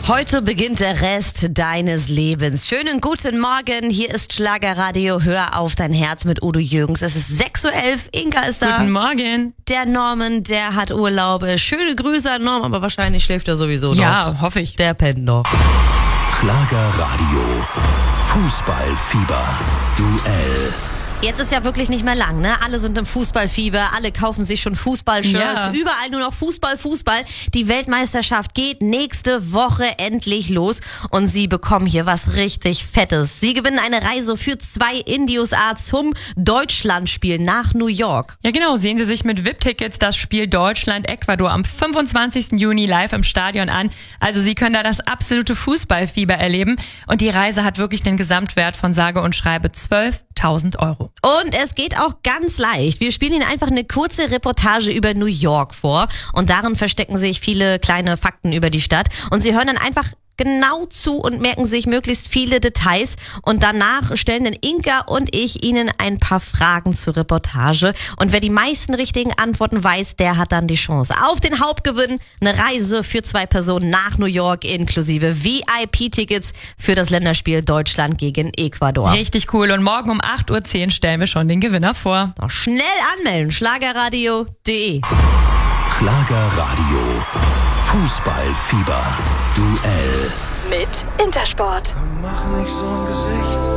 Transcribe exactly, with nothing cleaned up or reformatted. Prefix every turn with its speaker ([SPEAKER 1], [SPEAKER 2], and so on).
[SPEAKER 1] Heute beginnt der Rest deines Lebens. Schönen guten Morgen, hier ist Schlagerradio. Hör auf dein Herz mit Udo Jürgens. Es ist sechs Uhr elf, Inka ist da.
[SPEAKER 2] Guten Morgen.
[SPEAKER 1] Der Norman, der hat Urlaub. Schöne Grüße an Norman, aber wahrscheinlich schläft er sowieso noch.
[SPEAKER 2] Ja, hoffe ich.
[SPEAKER 1] Der pennt noch.
[SPEAKER 3] Schlagerradio. Fußballfieber. Duell.
[SPEAKER 1] Jetzt ist ja wirklich nicht mehr lang, ne? Alle sind im Fußballfieber, alle kaufen sich schon Fußballshirts,
[SPEAKER 2] Ja.
[SPEAKER 1] Überall nur noch Fußball, Fußball. Die Weltmeisterschaft geht nächste Woche endlich los und sie bekommen hier was richtig Fettes. Sie gewinnen eine Reise für zwei in die U S A zum Deutschlandspiel nach New York.
[SPEAKER 2] Ja genau, sehen Sie sich mit V I P-Tickets das Spiel Deutschland-Ecuador am fünfundzwanzigsten Juni live im Stadion an. Also Sie können da das absolute Fußballfieber erleben und die Reise hat wirklich den Gesamtwert von sage und schreibe zwölftausend Euro.
[SPEAKER 1] Und es geht auch ganz leicht. Wir spielen Ihnen einfach eine kurze Reportage über New York vor und darin verstecken sich viele kleine Fakten über die Stadt und Sie hören dann einfach genau zu und merken sich möglichst viele Details und danach stellen dann Inka und ich Ihnen ein paar Fragen zur Reportage und wer die meisten richtigen Antworten weiß, der hat dann die Chance auf den Hauptgewinn, eine Reise für zwei Personen nach New York inklusive V I P-Tickets für das Länderspiel Deutschland gegen Ecuador.
[SPEAKER 2] Richtig cool und morgen um acht Uhr zehn stellen wir schon den Gewinner vor.
[SPEAKER 1] Noch schnell anmelden, schlagerradio punkt de.
[SPEAKER 3] Schlagerradio. Fußballfieber. Duell.
[SPEAKER 4] Mit Intersport.
[SPEAKER 5] Mach nicht so ein Gesicht.